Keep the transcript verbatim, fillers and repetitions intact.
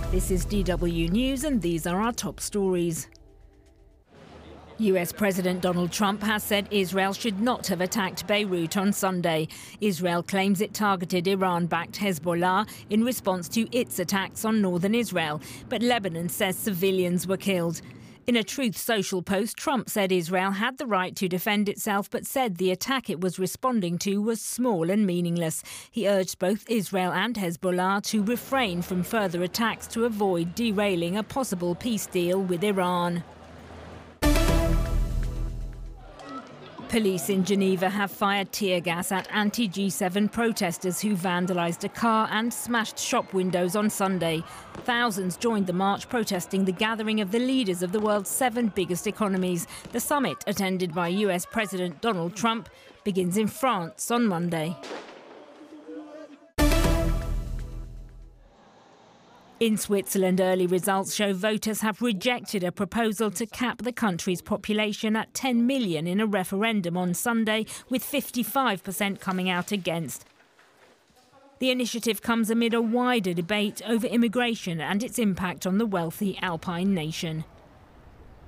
This is D W News and these are our top stories. U S President Donald Trump has said Israel should not have attacked Beirut on Sunday. Israel claims it targeted Iran-backed Hezbollah in response to its attacks on northern Israel, but Lebanon says civilians were killed. In a Truth Social post, Trump said Israel had the right to defend itself, but said the attack it was responding to was small and meaningless. He urged both Israel and Hezbollah to refrain from further attacks to avoid derailing a possible peace deal with Iran. Police in Geneva have fired tear gas at anti G seven protesters who vandalised a car and smashed shop windows on Sunday. Thousands joined the march protesting the gathering of the leaders of the world's seven biggest economies. The summit, attended by U S President Donald Trump, begins in France on Monday. In Switzerland, early results show voters have rejected a proposal to cap the country's population at ten million in a referendum on Sunday, with fifty-five percent coming out against. The initiative comes amid a wider debate over immigration and its impact on the wealthy Alpine nation.